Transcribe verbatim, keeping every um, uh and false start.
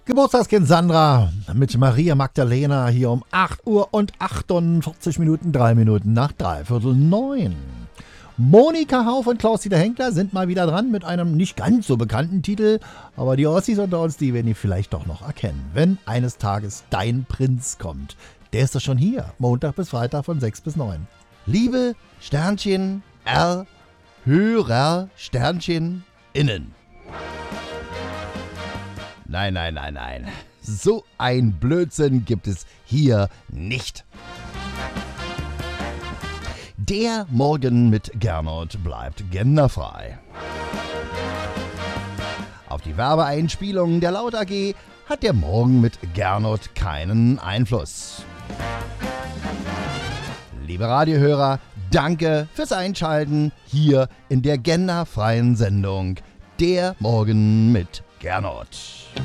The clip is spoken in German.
Geburtstagskind Sandra mit Maria Magdalena hier um acht Uhr und achtundvierzig Minuten, drei Minuten nach dreiviertel neun. Monika Hauf und Klaus-Dieter Henkler sind mal wieder dran mit einem nicht ganz so bekannten Titel, aber die Ossis unter uns, die werden ihn vielleicht doch noch erkennen, wenn eines Tages dein Prinz kommt. Der ist doch schon hier, Montag bis Freitag von sechs bis neun. Liebe Sternchen R, Hörer Sternchen innen. Nein, nein, nein, nein. So ein Blödsinn gibt es hier nicht. Der Morgen mit Gernot bleibt genderfrei. Auf die Werbeeinspielung der Laut A G hat der Morgen mit Gernot keinen Einfluss. Liebe Radiohörer, danke fürs Einschalten hier in der genderfreien Sendung Der Morgen mit Gernot.